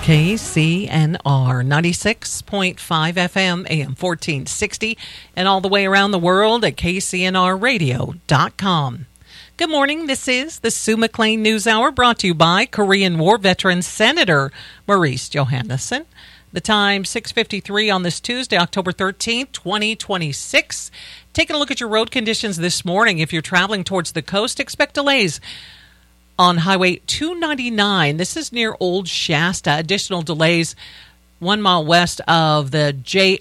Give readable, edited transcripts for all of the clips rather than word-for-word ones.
KCNR 96.5 FM, AM 1460, and all the way around the world at kcnrradio.com. Good morning. This is the Sue McLean News Hour, brought to you by Korean War veteran Senator Maurice Johannesson. The time, 6:53 on this Tuesday, October 13th, 2026. Taking a look at your road conditions this morning. If you're traveling towards the coast, expect delays on Highway 299. This is near Old Shasta. Additional delays 1 mile west of the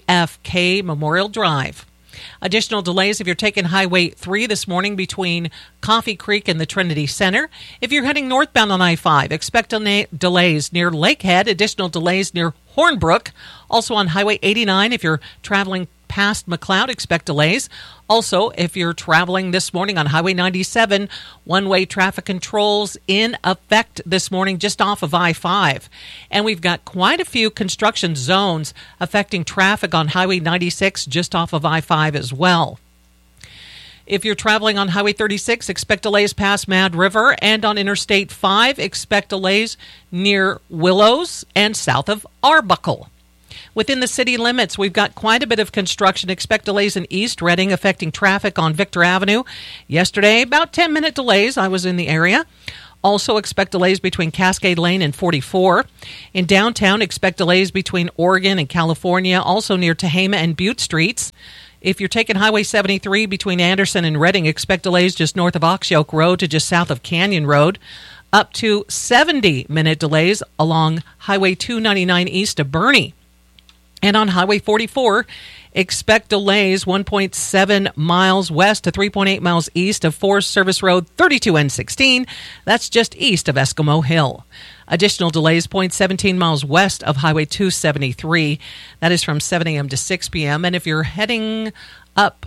JFK Memorial Drive. Additional delays if you're taking Highway 3 this morning between Coffee Creek and the Trinity Center. If you're heading northbound on I-5, expect delays near Lakehead. Additional delays near Hornbrook. Also on Highway 89, if you're traveling past McLeod, expect delays. Also, if you're traveling this morning on Highway 97, one-way traffic controls in effect this morning just off of I-5. And we've got quite a few construction zones affecting traffic on Highway 96 just off of I-5 as well. If you're traveling on Highway 36, expect delays past Mad River. And on Interstate 5, expect delays near Willows and south of Arbuckle. Within the city limits, we've got quite a bit of construction. Expect delays in East Reading affecting traffic on Victor Avenue. Yesterday, about 10-minute delays. I was in the area. Also expect delays between Cascade Lane and 44. In downtown, expect delays between Oregon and California, also near Tehama and Butte Streets. If you're taking Highway 73 between Anderson and Reading, expect delays just north of Ox Yoke Road to just south of Canyon Road. Up to 70-minute delays along Highway 299 east of Boerne. And on Highway 44, expect delays 1.7 miles west to 3.8 miles east of Forest Service Road 32N16. That's just east of Eskimo Hill. Additional delays 0.17 miles west of Highway 273. That is from 7 a.m. to 6 p.m. And if you're heading up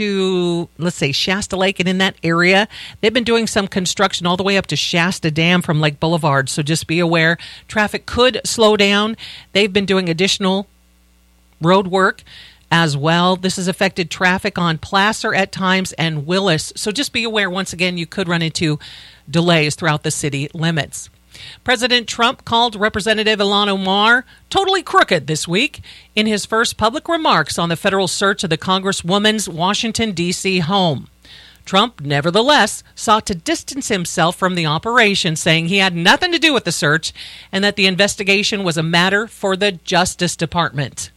to, let's say, Shasta Lake and in that area, they've been doing some construction all the way up to Shasta Dam from Lake Boulevard. So just be aware, traffic could slow down. They've been doing additional road work as well. This has affected traffic on Placer at times and Willis. So just be aware, once again, you could run into delays throughout the city limits. President Trump called Representative Ilhan Omar totally crooked this week in his first public remarks on the federal search of the Congresswoman's Washington, D.C. home. Trump, nevertheless, sought to distance himself from the operation, saying he had nothing to do with the search and that the investigation was a matter for the Justice Department.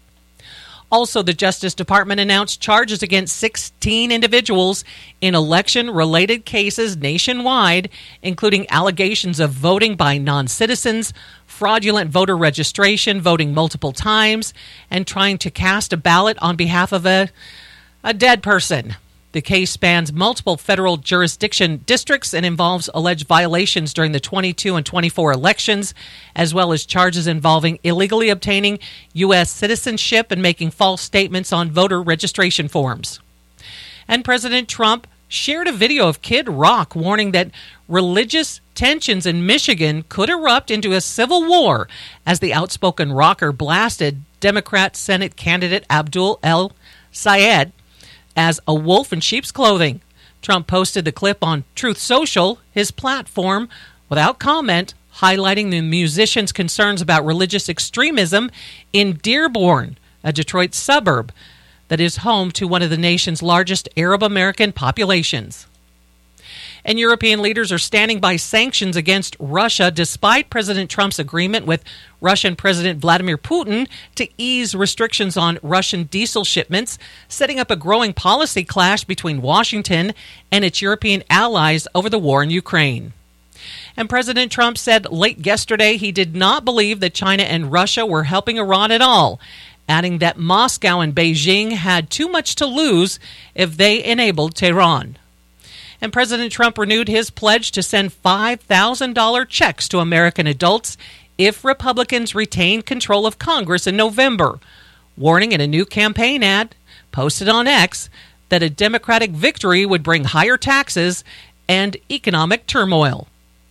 Also, the Justice Department announced charges against 16 individuals in election-related cases nationwide, including allegations of voting by non-citizens, fraudulent voter registration, voting multiple times, and trying to cast a ballot on behalf of a dead person. The case spans multiple federal jurisdiction districts and involves alleged violations during the 22 and 24 elections, as well as charges involving illegally obtaining U.S. citizenship and making false statements on voter registration forms. And President Trump shared a video of Kid Rock warning that religious tensions in Michigan could erupt into a civil war as the outspoken rocker blasted Democrat Senate candidate Abdul El-Sayed as a wolf in sheep's clothing. Trump posted the clip on Truth Social, his platform, without comment, highlighting the musician's concerns about religious extremism in Dearborn, a Detroit suburb that is home to one of the nation's largest Arab American populations. And European leaders are standing by sanctions against Russia despite President Trump's agreement with Russian President Vladimir Putin to ease restrictions on Russian diesel shipments, setting up a growing policy clash between Washington and its European allies over the war in Ukraine. And President Trump said late yesterday he did not believe that China and Russia were helping Iran at all, adding that Moscow and Beijing had too much to lose if they enabled Tehran. And President Trump renewed his pledge to send $5,000 checks to American adults if Republicans retain control of Congress in November, warning in a new campaign ad posted on X that a Democratic victory would bring higher taxes and economic turmoil.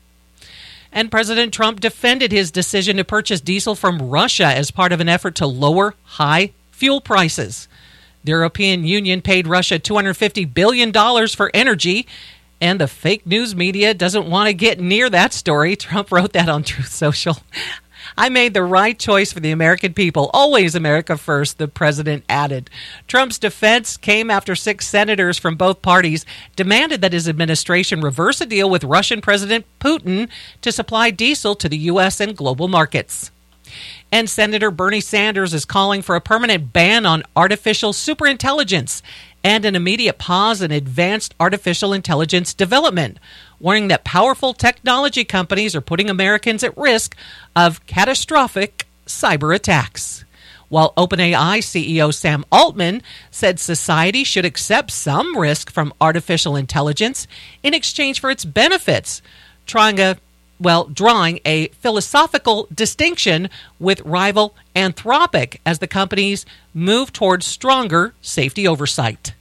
And President Trump defended his decision to purchase diesel from Russia as part of an effort to lower high fuel prices. The European Union paid Russia $250 billion for energy, and the fake news media doesn't want to get near that story. Trump wrote that on Truth Social. I made the right choice for the American people. Always America first, the president added. Trump's defense came after 6 senators from both parties demanded that his administration reverse a deal with Russian President Putin to supply diesel to the U.S. and global markets. And Senator Bernie Sanders is calling for a permanent ban on artificial superintelligence and an immediate pause in advanced artificial intelligence development, warning that powerful technology companies are putting Americans at risk of catastrophic cyber attacks. While OpenAI CEO Sam Altman said society should accept some risk from artificial intelligence in exchange for its benefits, drawing a philosophical distinction with rival Anthropic as the companies move towards stronger safety oversight.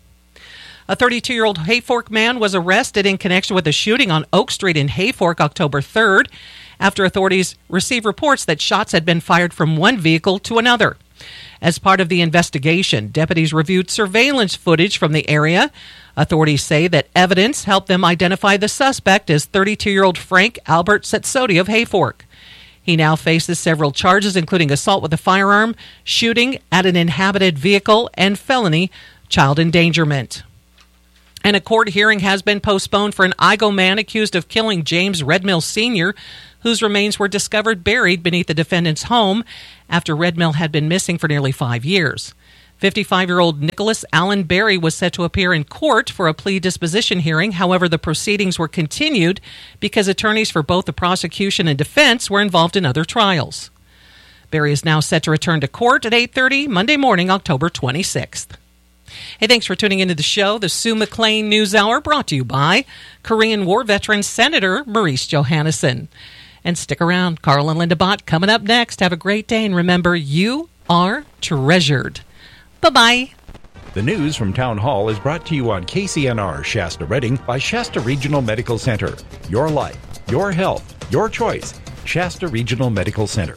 A 32-year-old Hayfork man was arrested in connection with a shooting on Oak Street in Hayfork October 3rd after authorities received reports that shots had been fired from one vehicle to another. As part of the investigation, deputies reviewed surveillance footage from the area. Authorities say that evidence helped them identify the suspect as 32-year-old Frank Albert Setsotti of Hayfork. He now faces several charges, including assault with a firearm, shooting at an inhabited vehicle, and felony child endangerment. And a court hearing has been postponed for an Igoe man accused of killing James Redmill Sr., whose remains were discovered buried beneath the defendant's home after Redmill had been missing for nearly 5 years. 55-year-old Nicholas Allen Berry was set to appear in court for a plea disposition hearing. However, the proceedings were continued because attorneys for both the prosecution and defense were involved in other trials. Berry is now set to return to court at 8:30 Monday morning, October 26th. Hey, thanks for tuning into the show, the Sue McLean News Hour, brought to you by Korean War veteran Senator Maurice Johannesson. And stick around, Carl and Linda Bott coming up next. Have a great day, and remember, you are treasured. Bye-bye. The news from Town Hall is brought to you on KCNR Shasta Redding by Shasta Regional Medical Center. Your life, your health, your choice. Shasta Regional Medical Center.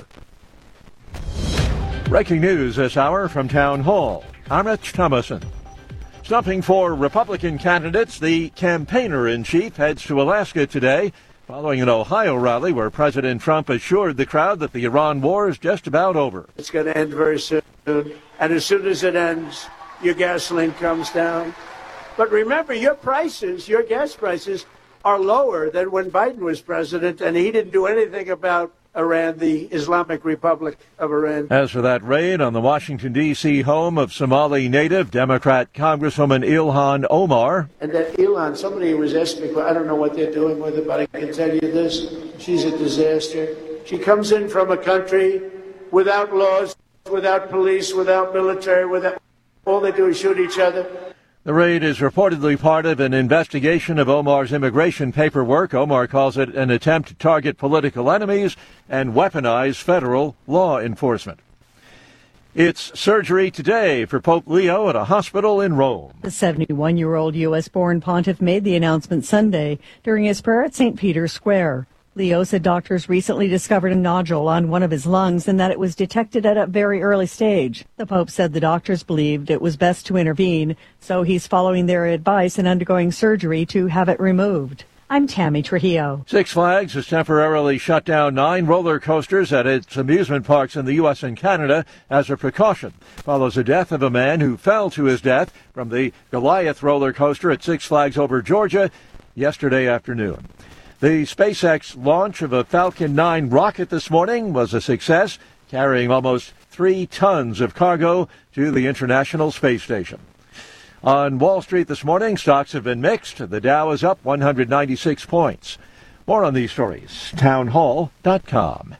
Breaking news this hour from Town Hall. I'm Rich Thomason. Stumping for Republican candidates, the campaigner-in-chief heads to Alaska today following an Ohio rally where President Trump assured the crowd that the Iran war is just about over. It's going to end very soon, and as soon as it ends, your gasoline comes down. But remember, your gas prices, are lower than when Biden was president, and he didn't do anything about Iran, the Islamic Republic of Iran. As for that raid on the Washington, D.C. home of Somali native Democrat Congresswoman Ilhan Omar. And that Ilhan, somebody was asking me, I don't know what they're doing with her, but I can tell you this, she's a disaster. She comes in from a country without laws, without police, without military, all they do is shoot each other. The raid is reportedly part of an investigation of Omar's immigration paperwork. Omar calls it an attempt to target political enemies and weaponize federal law enforcement. It's surgery today for Pope Leo at a hospital in Rome. The 71-year-old U.S.-born pontiff made the announcement Sunday during his prayer at St. Peter's Square. Leo said doctors recently discovered a nodule on one of his lungs and that it was detected at a very early stage. The Pope said the doctors believed it was best to intervene, so he's following their advice and undergoing surgery to have it removed. I'm Tammy Trujillo. Six Flags has temporarily shut down 9 roller coasters at its amusement parks in the U.S. and Canada as a precaution. Follows the death of a man who fell to his death from the Goliath roller coaster at Six Flags Over Georgia yesterday afternoon. The SpaceX launch of a Falcon 9 rocket this morning was a success, carrying almost 3 tons of cargo to the International Space Station. On Wall Street this morning, stocks have been mixed. The Dow is up 196 points. More on these stories, townhall.com.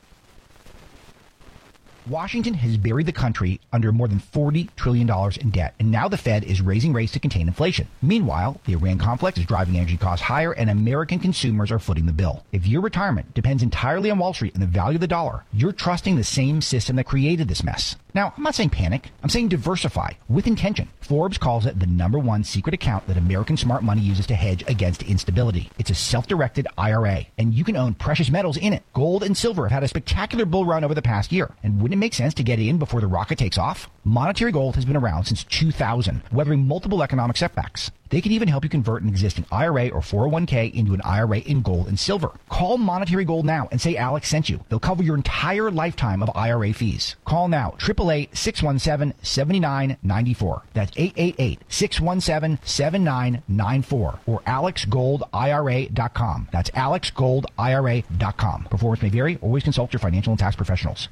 Washington has buried the country under more than $40 trillion in debt, and now the Fed is raising rates to contain inflation. Meanwhile, the Iran conflict is driving energy costs higher, and American consumers are footing the bill. If your retirement depends entirely on Wall Street and the value of the dollar, you're trusting the same system that created this mess. Now, I'm not saying panic. I'm saying diversify with intention. Forbes calls it the #1 secret account that American smart money uses to hedge against instability. It's a self-directed IRA, and you can own precious metals in it. Gold and silver have had a spectacular bull run over the past year, and wouldn't it make sense to get in before the rocket takes off? Monetary gold has been around since 2000, weathering multiple economic setbacks. They can even help you convert an existing IRA or 401k into an IRA in gold and silver. Call Monetary Gold now and say Alex sent you. They'll cover your entire lifetime of IRA fees. Call now, 888-617-7994. That's 888-617-7994 or AlexGoldIRA.com. That's AlexGoldIRA.com. Performance may vary. Always consult your financial and tax professionals.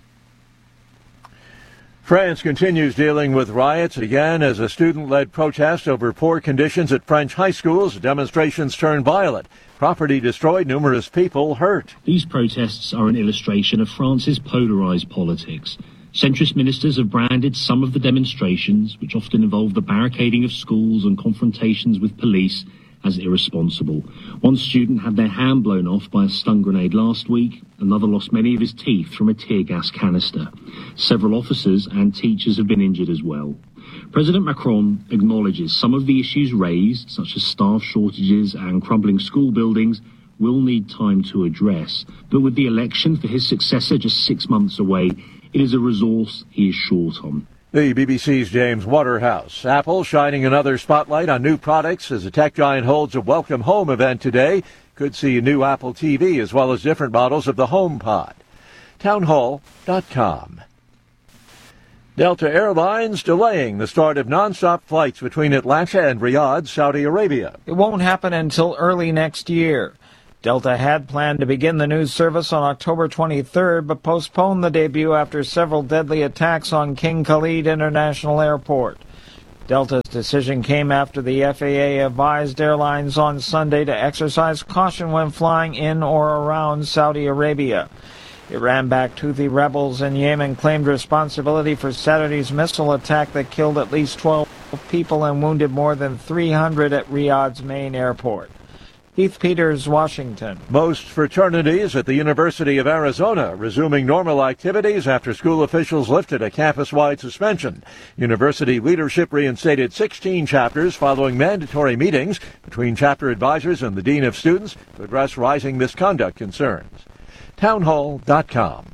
France continues dealing with riots again as a student-led protest over poor conditions at French high schools. Demonstrations turned violent. Property destroyed, numerous people hurt. These protests are an illustration of France's polarized politics. Centrist ministers have branded some of the demonstrations, which often involve the barricading of schools and confrontations with police, as irresponsible. One student had their hand blown off by a stun grenade last week. Another lost many of his teeth from a tear gas canister. Several officers and teachers have been injured as well. President Macron acknowledges some of the issues raised, such as staff shortages and crumbling school buildings, will need time to address. But with the election for his successor just 6 months away, it is a resource he is short on. The BBC's James Waterhouse. Apple shining another spotlight on new products as the tech giant holds a Welcome Home event today. Could see a new Apple TV as well as different models of the HomePod. Townhall.com. Delta Airlines delaying the start of nonstop flights between Atlanta and Riyadh, Saudi Arabia. It won't happen until early next year. Delta had planned to begin the new service on October 23rd, but postponed the debut after several deadly attacks on King Khalid International Airport. Delta's decision came after the FAA advised airlines on Sunday to exercise caution when flying in or around Saudi Arabia. Iran-backed Houthi rebels in Yemen claimed responsibility for Saturday's missile attack that killed at least 12 people and wounded more than 300 at Riyadh's main airport. Heath Peters, Washington. Most fraternities at the University of Arizona resuming normal activities after school officials lifted a campus-wide suspension. University leadership reinstated 16 chapters following mandatory meetings between chapter advisors and the dean of students to address rising misconduct concerns. Townhall.com.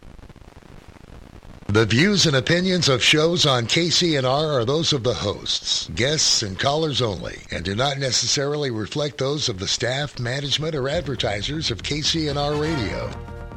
The views and opinions of shows on KCNR are those of the hosts, guests, and callers only, and do not necessarily reflect those of the staff, management, or advertisers of KCNR Radio.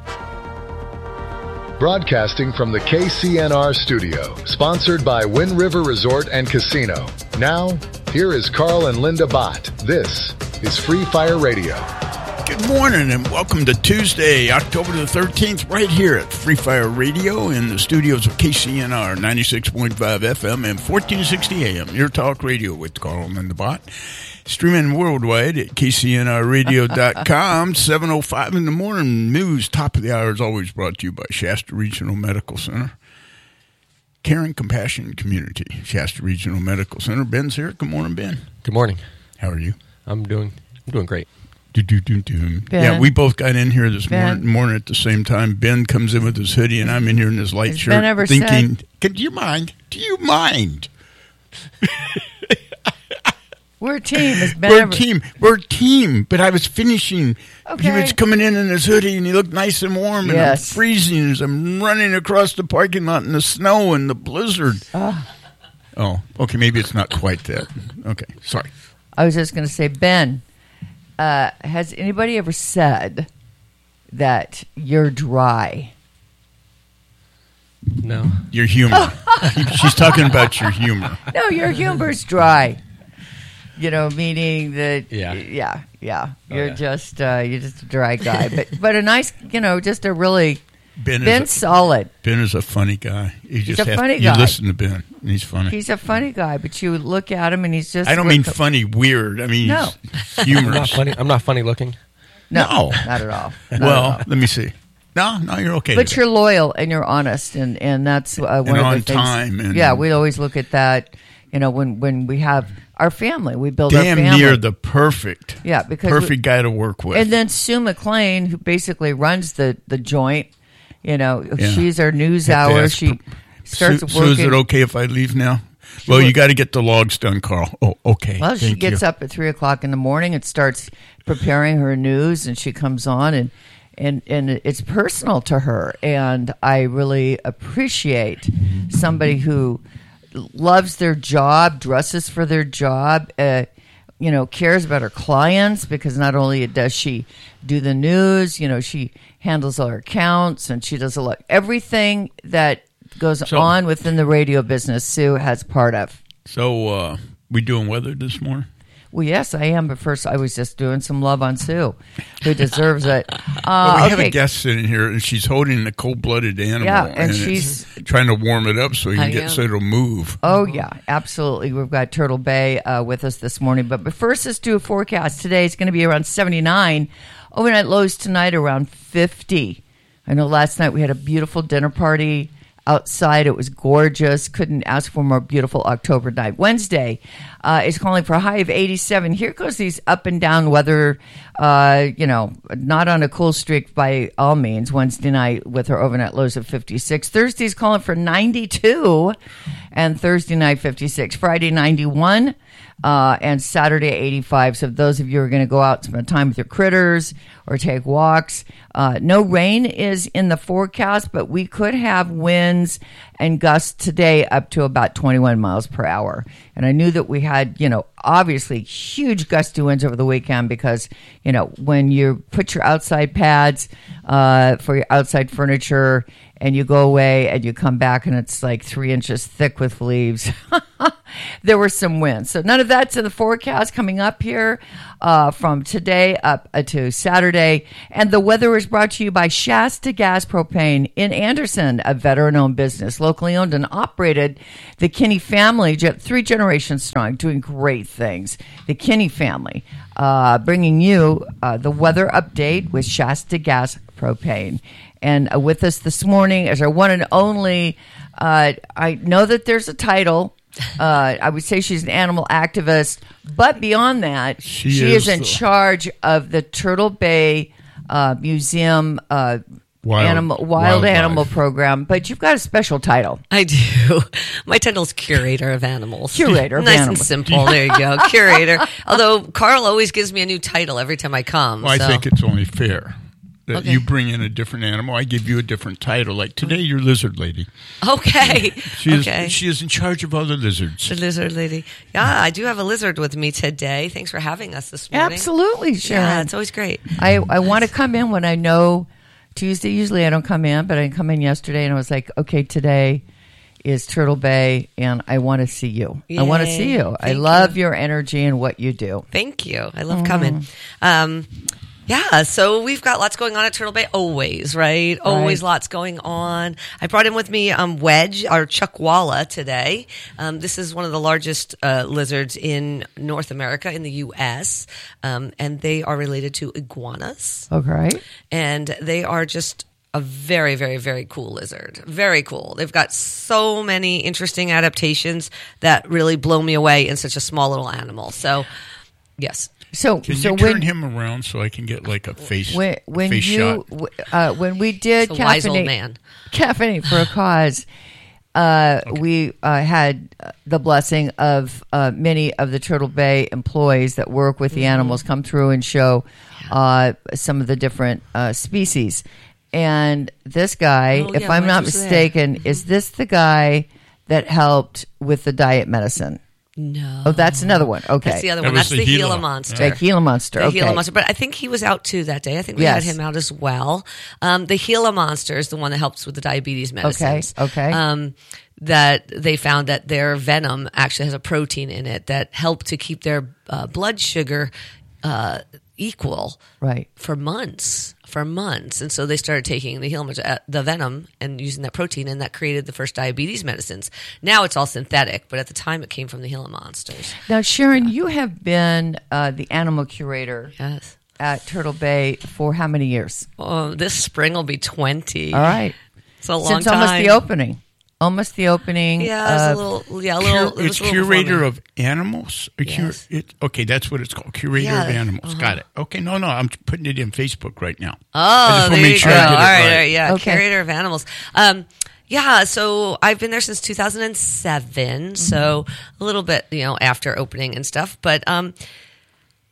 Broadcasting from the KCNR studio, sponsored by Wind River Resort and Casino. Now, here is Carl and Linda Bott. This is Free Fire Radio. Good morning and welcome to Tuesday, October the 13th, right here at Free Fire Radio in the studios of KCNR 96.5 FM and 1460 AM. Your talk radio with Carl and Linda Bott. Streaming worldwide at KCNRradio.com. 7:05 in the morning. News, top of the hour, is always brought to you by Shasta Regional Medical Center. Caring, compassion, community. Shasta Regional Medical Center. Ben's here. Good morning, Ben. Good morning. How are you? I'm doing great. Yeah, we both got in here this morning at the same time. Ben comes in with his hoodie, and I'm in here in this light shirt. Ben ever thinking, said, do you mind? Do you mind? We're a team. We're a team. But I was finishing. Okay. He was coming in his hoodie, and he looked nice and warm, and I'm freezing as I'm running across the parking lot in the snow and the blizzard. Oh, okay, maybe it's not quite that. Okay, sorry. I was just going to say, Ben, has anybody ever said that you're dry? No. Your humor. She's talking about your humor. No, your humor's dry. You know, meaning that, yeah. You're just a dry guy, but a nice, just a really. Ben's solid. Ben is a funny guy. He's a funny guy. You listen to Ben. He's funny. He's a funny guy, but you look at him and he's just. I don't mean funny, weird. I mean, no. He's humorous. I'm not funny looking. No, not at all. Let me see. No, you're okay. But you're loyal and you're honest, and that's one of the on things. Time. And we always look at that. When we have our family, we build our family. Damn near the perfect. Yeah, because perfect guy to work with. And then Sue McLean, who basically runs the joint. She's our news hour. She starts working. So is it okay if I leave now? Well, you got to get the logs done, Carl. Oh, okay. Well, she gets up at 3:00 in the morning and starts preparing her news, and she comes on, and it's personal to her. And I really appreciate somebody who loves their job, dresses for their job. cares about her clients, because not only does she do the news, she handles all her accounts, and she does everything that goes on within the radio business. Sue has part of. So we doing weather this morning? Well, yes, I am. But first, I was just doing some love on Sue, who deserves it. We have a guest sitting here, and she's holding a cold-blooded animal. Yeah, and she's trying to warm it up so so it'll move. Oh, yeah, absolutely. We've got Turtle Bay with us this morning. But first, let's do a forecast. Today it's going to be around 79. Overnight lows tonight around 50. I know last night we had a beautiful dinner party outside. It was gorgeous. Couldn't ask for a more beautiful October night. Wednesday is calling for a high of 87. Here goes these up and down weather, not on a cool streak by all means. Wednesday night with our overnight lows of 56. Thursday's calling for 92 and Thursday night 56. Friday 91 and Saturday 85. So those of you who are going to go out and spend time with your critters or take walks, no rain is in the forecast, but we could have winds and gusts today up to about 21 miles per hour. And I knew that we had, obviously huge gusty winds over the weekend because, when you put your outside pads for your outside furniture and you go away and you come back and it's like 3 inches thick with leaves, there were some winds. So none of that's in the forecast coming up here from today up to Saturday. And the weather is brought to you by Shasta Gas Propane in Anderson, a veteran-owned business, locally owned and operated. The Kinney family, 3 generations strong, doing great things. The Kinney family bringing you the weather update with Shasta Gas Propane. And with us this morning is our one and only, I know that there's a title. I would say she's an animal activist, but beyond that, she is in charge of the Turtle Bay Museum Wild Animal Program. But you've got a special title. I do. My title's Curator of Animals. Curator of Nice Animals. and simple. There you go. Curator. Although Carl always gives me a new title every time I come. Well, I think it's only fair that you bring in a different animal. I give you a different title. Like today, you're Lizard Lady. Okay. She is in charge of all the lizards. The Lizard Lady. Yeah, I do have a lizard with me today. Thanks for having us this morning. Absolutely, Sharon. Yeah, it's always great. I want to come in when I know Tuesday. Usually I don't come in, but I come in yesterday and I was like, okay, today is Turtle Bay and I want to see you. Yay. I want to see you. I love your energy and what you do. Thank you. I love coming. Yeah, so we've got lots going on at Turtle Bay, always, right? Always lots going on. I brought in with me Wedge, our chuckwalla, today. This is one of the largest lizards in North America, in the U.S., and they are related to iguanas. Okay. And they are just a very, very, very cool lizard. Very cool. They've got so many interesting adaptations that really blow me away in such a small little animal. So, yes. So, can you turn him around so I can get like a face, shot? When we did wise old man. Caffeinating for a Cause, we had the blessing of many of the Turtle Bay employees that work with the animals come through and show some of the different species. And this guy, if I'm not mistaken, is this the guy that helped with the diet medicine? No. Oh, that's another one. Okay. That's the other one. That's the Gila monster. The Gila monster. The Gila monster. But I think he was out too that day. I think we had him out as well. The Gila monster is the one that helps with the diabetes medicines. Okay. That they found that their venom actually has a protein in it that helped to keep their blood sugar equal for months. And so they started taking the venom and using that protein, and that created the first diabetes medicines. Now it's all synthetic, but at the time it came from the Gila monsters. Now, Sharon, you have been the animal curator at Turtle Bay for how many years? This spring will be 20. All right. It's a long Since time. Almost the opening. Yeah, it was a little. It's curator of animals. Yes. Okay, that's what it's called. Curator of animals. Got it. Okay, no, I'm putting it in Facebook right now. Oh, there you go. All right, yeah, okay. Curator of animals. Yeah, so I've been there since 2007. So a little bit, after opening and stuff, but.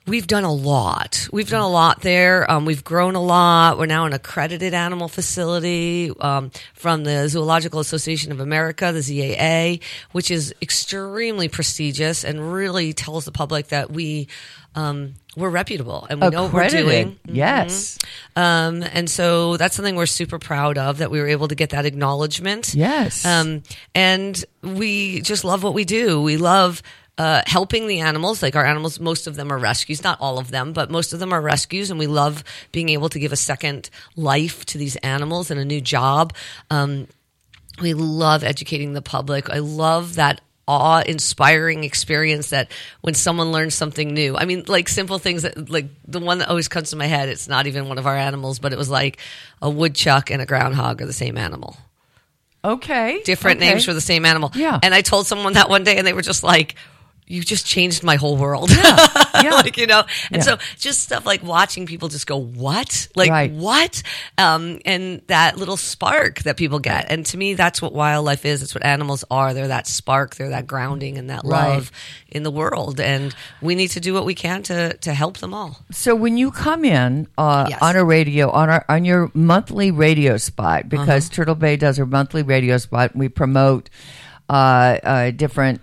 We've done a lot. We've done a lot there. We've grown a lot. We're now an accredited animal facility from the Zoological Association of America, the ZAA, which is extremely prestigious and really tells the public that we're reputable and we know what we're doing. Yes. And so that's something we're super proud of, that we were able to get that acknowledgement. Yes. And we just love what we do. We love helping the animals. Like our animals, most of them are rescues, not all of them, but most of them are rescues, and we love being able to give a second life to these animals and a new job. We love educating the public. I love that awe-inspiring experience that when someone learns something new, I mean, like simple things that, like the one that always comes to my head, it's not even one of our animals, but it was like a woodchuck and a groundhog are the same animal. Okay. Different names for the same animal. Yeah. And I told someone that one day and they were just like, you just changed my whole world. Yeah. Like, you know, and so just stuff like watching people just go, what? Like, what? And that little spark that people get. And to me, that's what wildlife is. It's what animals are. They're that spark. They're that grounding and that love in the world. And we need to do what we can to help them all. So when you come in on a radio, on your monthly radio spot, because Turtle Bay does her monthly radio spot, we promote different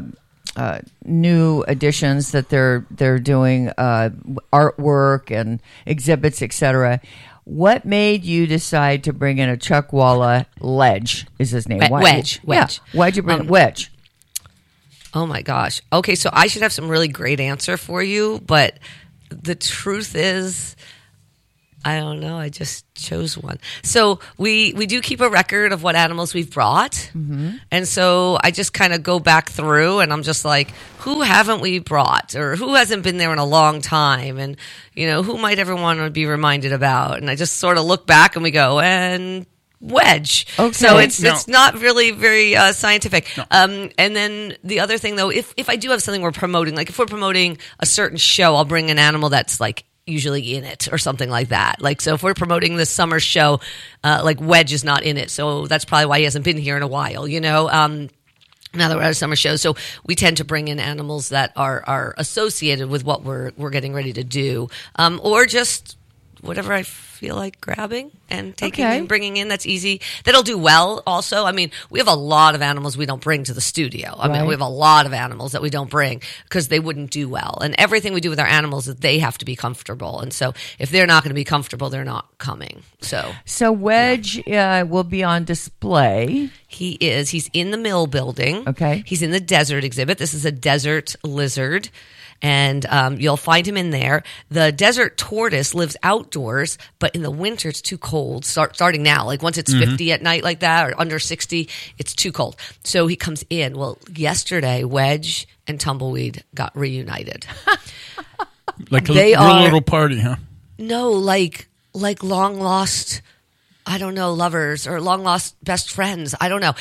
new additions that they're doing, artwork and exhibits, etc. What made you decide to bring in a Chuckwalla Ledge? Is his name Wedge? Yeah. Why'd you bring Wedge? Oh my gosh. Okay, so I should have some really great answer for you, but the truth is, I don't know. I just chose one. So we do keep a record of what animals we've brought. And so I just kind of go back through and I'm just like, who haven't we brought? Or who hasn't been there in a long time? And, you know, who might everyone want to be reminded about? And I just sort of look back and we go, and Wedge. Okay. So it's not really very scientific. No. And then the other thing, though, if I do have something we're promoting, like if we're promoting a certain show, I'll bring an animal that's like usually in it or something like that. Like, so if we're promoting this summer show, like Wedge is not in it. So that's probably why he hasn't been here in a while, you know? Now that we're at a summer show. So we tend to bring in animals that are associated with what we're getting ready to do. Or just whatever I feel like grabbing and taking and bringing in. That's easy. That'll do well also. I mean, we have a lot of animals we don't bring to the studio. I mean, we have a lot of animals that we don't bring because they wouldn't do well. And everything we do with our animals is they have to be comfortable. And so if they're not going to be comfortable, they're not coming. So Wedge will be on display. He is. He's in the mill building. Okay. He's in the desert exhibit. This is a desert lizard. And you'll find him in there. The desert tortoise lives outdoors, but in the winter it's too cold. Starting now, like once it's 50 at night like that, or under 60, it's too cold. So he comes in. Well, yesterday, Wedge and Tumbleweed got reunited. Like a real little party, huh? No, like long lost, I don't know, lovers or long lost best friends. I don't know.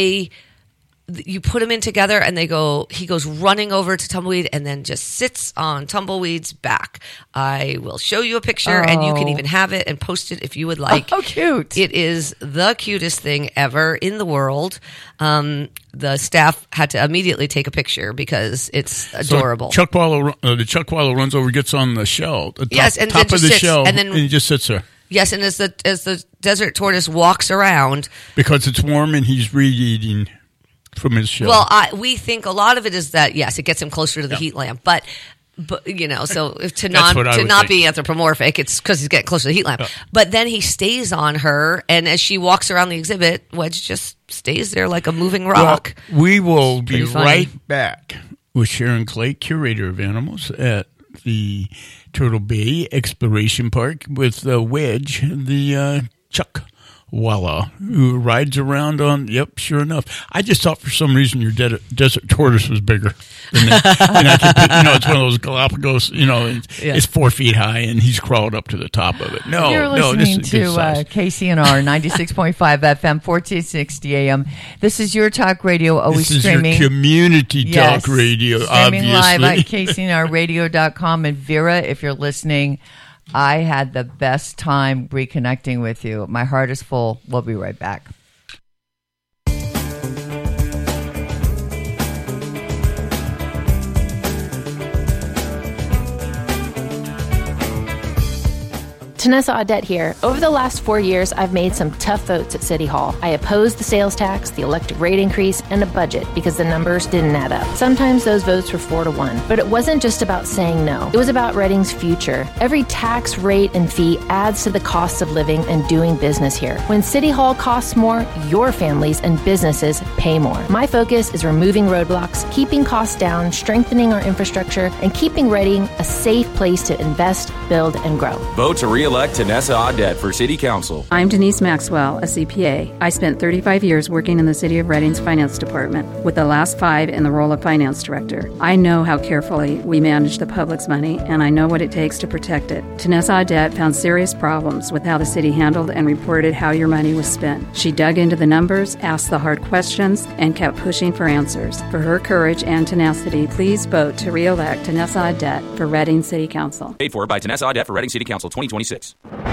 You put them in together and he goes running over to Tumbleweed and then just sits on Tumbleweed's back. I will show you a picture and you can even have it and post it if you would like. Oh, cute. It is the cutest thing ever in the world. The staff had to immediately take a picture because it's adorable. So the Chuckwalla runs over, gets on the shell. The and top of the shell, and then he just sits there. Yes, and as the desert tortoise walks around. Because it's warm and he's re-eating from his shell. Well, we think a lot of it is that, yes, it gets him closer to the heat lamp. But you know, so to not be anthropomorphic, it's because he's getting closer to the heat lamp. Yeah. But then he stays on her, and as she walks around the exhibit, Wedge just stays there like a moving rock. Well, we will be right back with Sharon Clay, curator of animals at the Turtle Bay Exploration Park, with Wedge, the Chuckwalla, who rides around on, sure enough. I just thought for some reason your desert tortoise was bigger than that. It's one of those Galapagos, it's 4 feet high and he's crawled up to the top of it. You're listening to KCNR 96.5 FM, 1460 AM. This is your talk radio, always this streaming. Is your community talk radio, streaming obviously. Live at KCNRradio.com. And Vera, if you're listening, I had the best time reconnecting with you. My heart is full. We'll be right back. Tanessa Audette here. Over the last 4 years, I've made some tough votes at City Hall. I opposed the sales tax, the electric rate increase, and a budget because the numbers didn't add up. Sometimes those votes were 4-1. But it wasn't just about saying no. It was about Reading's future. Every tax, rate, and fee adds to the cost of living and doing business here. When City Hall costs more, your families and businesses pay more. My focus is removing roadblocks, keeping costs down, strengthening our infrastructure, and keeping Reading a safe place to invest, build, and grow. Vote to re-elect Tanessa Audette for City Council. I'm Denise Maxwell, a CPA. I spent 35 years working in the City of Reading's Finance Department, with the last 5 in the role of Finance Director. I know how carefully we manage the public's money, and I know what it takes to protect it. Tanessa Audette found serious problems with how the city handled and reported how your money was spent. She dug into the numbers, asked the hard questions, and kept pushing for answers. For her courage and tenacity, please vote to re-elect Tanessa Audette for Reading City Council. Paid for by Tanessa Audette for Reading City Council 2026.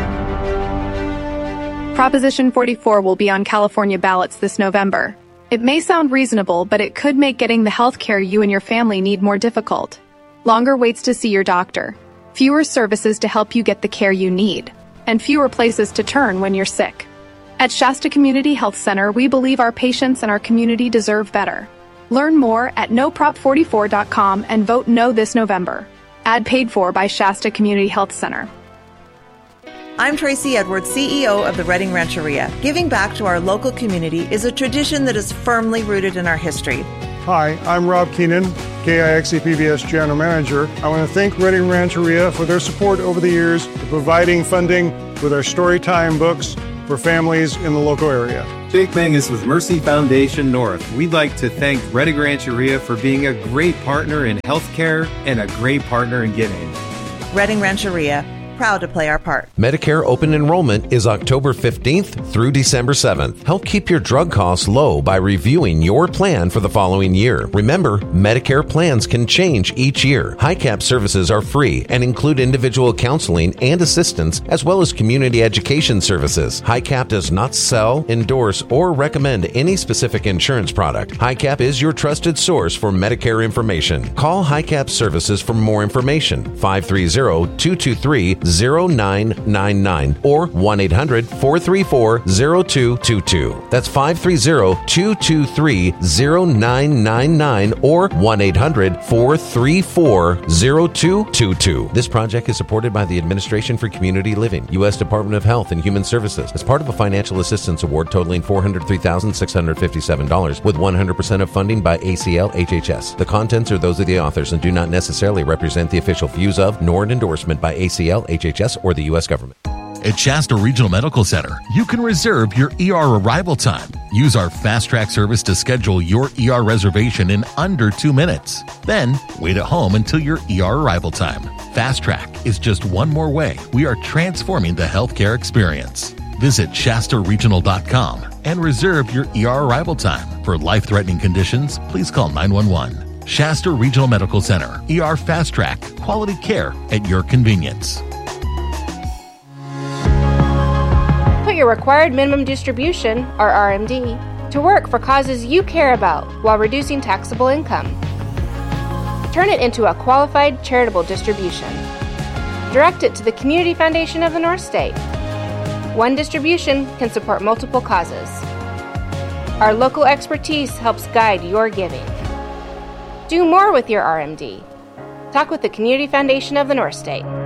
Proposition 44 will be on California ballots this November. It may sound reasonable, but it could make getting the health care you and your family need more difficult. Longer waits to see your doctor, fewer services to help you get the care you need, and fewer places to turn when you're sick. At Shasta Community Health Center, we believe our patients and our community deserve better. Learn more at noprop44.com and vote no this November. Ad paid for by Shasta Community Health Center. I'm Tracy Edwards, CEO of the Reading Rancheria. Giving back to our local community is a tradition that is firmly rooted in our history. Hi, I'm Rob Keenan, KIXE PBS General Manager. I want to thank Reading Rancheria for their support over the years for providing funding with our Storytime books for families in the local area. Jake Mangus with Mercy Foundation North. We'd like to thank Reading Rancheria for being a great partner in healthcare and a great partner in giving. Reading Rancheria, proud to play our part. Medicare open enrollment is October 15th through December 7th. Help keep your drug costs low by reviewing your plan for the following year. Remember, Medicare plans can change each year. HICAP services are free and include individual counseling and assistance, as well as community education services. HICAP does not sell, endorse, or recommend any specific insurance product. HICAP is your trusted source for Medicare information. Call HICAP services for more information. 530-223-0999 or 1-800-434-0222. That's 530-223-0999 or 1-800-434-0222. This project is supported by the Administration for Community Living, U.S. Department of Health and Human Services, as part of a financial assistance award totaling $403,657 with 100% of funding by ACL HHS. The contents are those of the authors and do not necessarily represent the official views of nor an endorsement by ACL HHS or the U.S. government. At Shasta Regional Medical Center, you can reserve your ER arrival time. Use our Fast Track service to schedule your ER reservation in under 2 minutes. Then, wait at home until your ER arrival time. Fast Track is just one more way we are transforming the healthcare experience. Visit ShastaRegional.com and reserve your ER arrival time. For life-threatening conditions, please call 911. Shasta Regional Medical Center, ER Fast Track, quality care at your convenience. Put your required minimum distribution, or RMD, to work for causes you care about while reducing taxable income. Turn it into a qualified charitable distribution. Direct it to the Community Foundation of the North State. One distribution can support multiple causes. Our local expertise helps guide your giving. Do more with your RMD. Talk with the Community Foundation of the North State.